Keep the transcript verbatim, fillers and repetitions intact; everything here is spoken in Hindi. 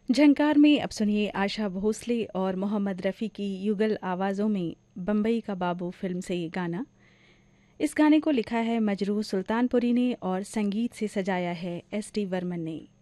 झंकार में अब सुनिए आशा भोसले और मोहम्मद रफ़ी की युगल आवाज़ों में बम्बई का बाबू फिल्म से ये गाना। इस गाने को लिखा है मजरूह सुल्तानपुरी ने और संगीत से सजाया है एस टी वर्मन ने।